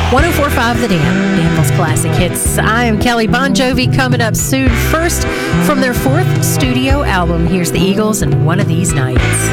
104.5 The Dam, Danville's Classic Hits. I am Kelly. Bon Jovi coming up soon. First, from their fourth studio album, here's the Eagles and One of These Nights.